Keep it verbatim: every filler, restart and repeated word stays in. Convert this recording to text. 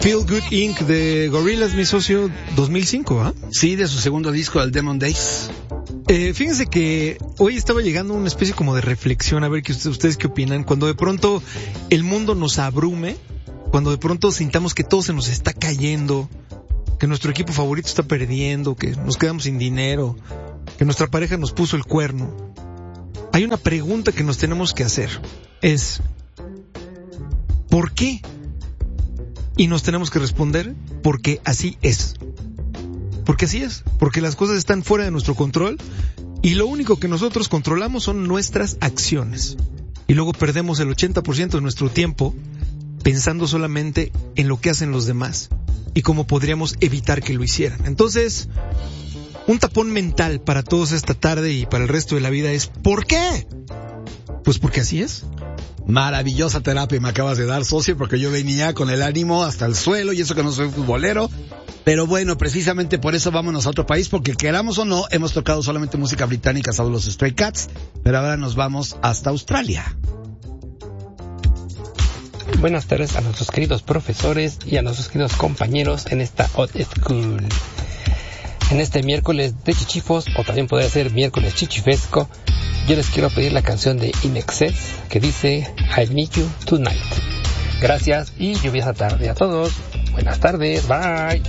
Feel Good incorporated de Gorillaz, mi socio, dos mil cinco, ¿ah? ¿eh? Sí, de su segundo disco, el Demon Days. Eh, fíjense que hoy estaba llegando una especie como de reflexión, a ver que ustedes, ustedes qué opinan, cuando de pronto el mundo nos abrume, cuando de pronto sintamos que todo se nos está cayendo, que nuestro equipo favorito está perdiendo, que nos quedamos sin dinero, que nuestra pareja nos puso el cuerno. Hay una pregunta que nos tenemos que hacer, es ¿por qué? Y nos tenemos que responder porque así es. Porque así es, porque las cosas están fuera de nuestro control y lo único que nosotros controlamos son nuestras acciones. Y luego perdemos el ochenta por ciento de nuestro tiempo pensando solamente en lo que hacen los demás y cómo podríamos evitar que lo hicieran. Entonces, un tapón mental para todos esta tarde y para el resto de la vida es ¿por qué? Pues porque así es. Maravillosa terapia me acabas de dar, socio, porque yo venía con el ánimo hasta el suelo y eso que no soy futbolero. Pero bueno, precisamente por eso vámonos a otro país, porque queramos o no, hemos tocado solamente música británica, salvo los Stray Cats, pero ahora nos vamos hasta Australia. Buenas tardes a nuestros queridos profesores y a nuestros queridos compañeros en esta Odd School. En este miércoles de chichifos, o también podría ser miércoles chichifesco, yo les quiero pedir la canción de In Excess que dice I Need You Tonight. Gracias y lluviosa tarde a todos. Buenas tardes, bye.